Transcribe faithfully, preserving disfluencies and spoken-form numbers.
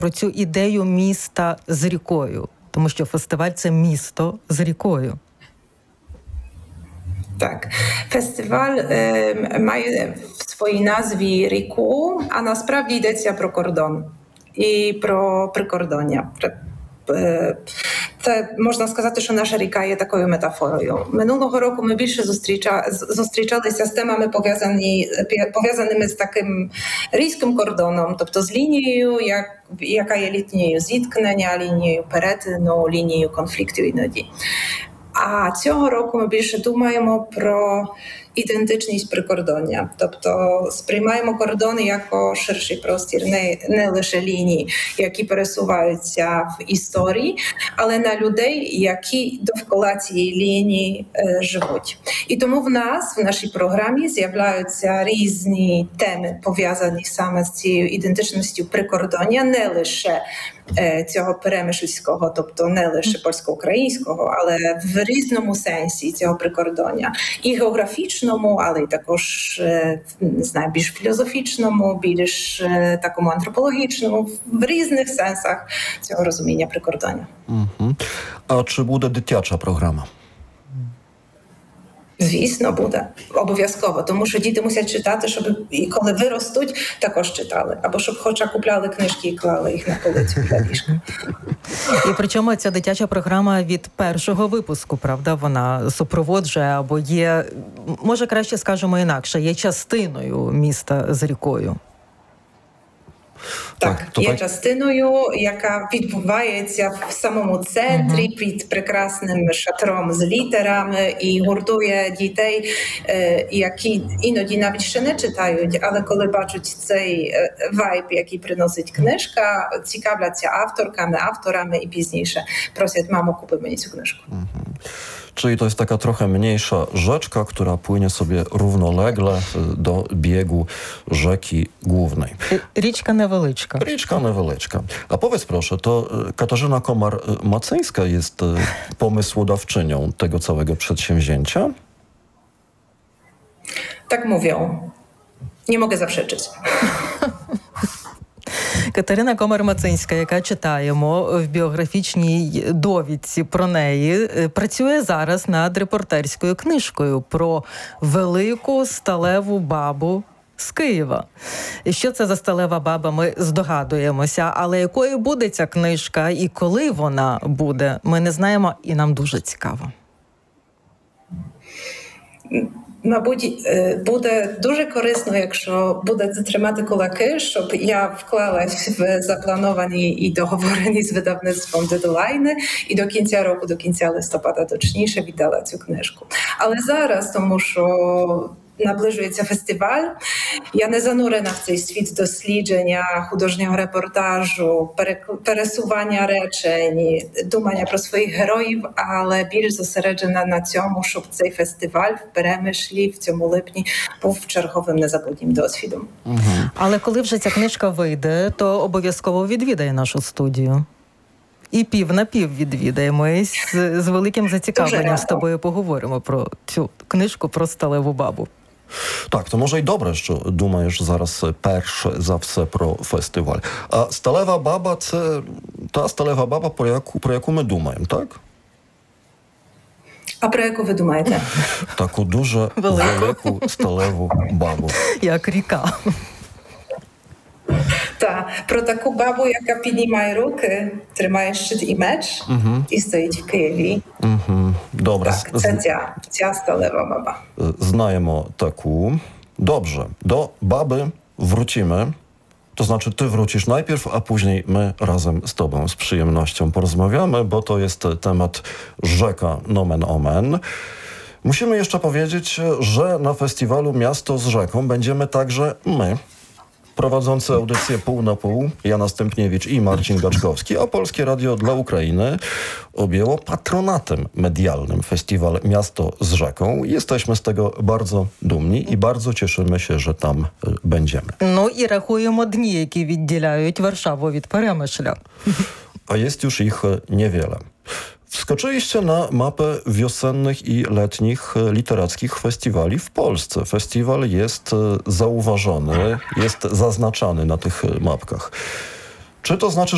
про цю ідею міста з рікою. Тому що фестиваль – це місто з рікою. Так, фестиваль е, має в своїй назві ріку, а насправді йдеться про кордон і про прикордоння. Це можна сказати, що наша ріка є такою метафорою. Минулого року ми більше зустріча, зустрічалися з темами пов'язані, пов'язаними з таким різким кордоном, тобто з лінією, як, яка є лінією зіткнення, лінією перетину, лінією конфлікту іноді. А цього року ми більше думаємо про ідентичність прикордоння. Тобто сприймаємо кордони як ширший простір, не, не лише лінії, які пересуваються в історії, але на людей, які довкола цієї лінії е, живуть. І тому в нас, в нашій програмі, з'являються різні теми, пов'язані саме з цією ідентичністю прикордоння, не лише е, цього перемишльського, тобто не лише польсько-українського, але в різному сенсі цього прикордоння. І географічно, але й також, не знаю, більш філософічному, більш такому антропологічному, в різних сенсах цього розуміння прикордоння. Угу. А чи буде дитяча програма? Звісно, буде. Обов'язково. Тому що діти мусять читати, щоб і коли виростуть, також читали. Або щоб хоча купляли книжки і клали їх на полицю для ліжка. І причому ця дитяча програма від першого випуску, правда, вона супроводжує або є, може краще скажемо інакше, є частиною міста з рікою. Так, так, є так... частиною, яка відбувається в самому центрі uh-huh. під прекрасним шатром з літерами і гуртує дітей, е, які іноді навіть ще не читають, але коли бачать цей вайб, який приносить книжка, цікавляться авторками, авторами i пізніше просять: мamo, kupuj meni цю книжку. Uh-huh. Czyli to jest taka trochę mniejsza rzeczka, która płynie sobie równolegle do biegu rzeki głównej. Річка невеличка. Річка невеличka. A powiedz proszę, to Katarzyna Komar-Maceńska jest pomysłodawczynią tego całego przedsięwzięcia? Tak mówią. Nie mogę zaprzeczyć. Катерина Комар-Мацинська, яка читаємо в біографічній довідці про неї, працює зараз над репортерською книжкою про велику сталеву бабу з Києва. І що це за сталева баба, ми здогадуємося, але якою буде ця книжка і коли вона буде, ми не знаємо, і нам дуже цікаво. Мабуть, буде дуже корисно, якщо будете тримати кулаки, щоб я вклалась в заплановані і договорені з видавництвом дедлайни і до кінця року, до кінця листопада точніше віддала цю книжку. Але зараз, тому що наближується фестиваль, я не занурена в цей світ дослідження, художнього репортажу, пересування речень, думання про своїх героїв, але більш зосереджена на цьому, щоб цей фестиваль в Перемишлі в цьому липні був черговим незабутнім досвідом. Угу. Але коли вже ця книжка вийде, то обов'язково відвідає нашу студію. І пів на пів відвідаємо, і з, з великим зацікавленням з тобою поговоримо про цю книжку про сталеву бабу. Так, то може й добре, що думаєш зараз перш за все про фестиваль. А сталева баба – це та сталева баба, про яку, про яку ми думаємо, так? А про яку ви думаєте? Таку дуже велику, велику сталеву бабу. Як ріка. Так, про таку бабу, яка піднімає руки, тримає щит і меч, угу. і стоїть в Києві. Угу. Добре. Так, це ця, ця сталева баба. Знаємо таку. Dobrze, do baby wrócimy. To znaczy ty wrócisz najpierw, a później my razem z tobą z przyjemnością porozmawiamy, bo to jest temat rzeka nomen omen. Musimy jeszcze powiedzieć, że na festiwalu Miasto z rzeką będziemy także my, prowadzący audycję pół na pół, Jana Stępniewicz i Marcin Gaczkowski, a Polskie Radio dla Ukrainy objęło patronatem medialnym festiwal Miasto z rzeką. Jesteśmy z tego bardzo dumni i bardzo cieszymy się, że tam będziemy. No i rachujemy dni, jakie відділяють Warszawę від Перемишля. A jest już ich niewiele. Wskoczyliście na mapę wiosennych i letnich literackich festiwali w Polsce. Festiwal jest zauważony, jest zaznaczany na tych mapkach. Czy to znaczy,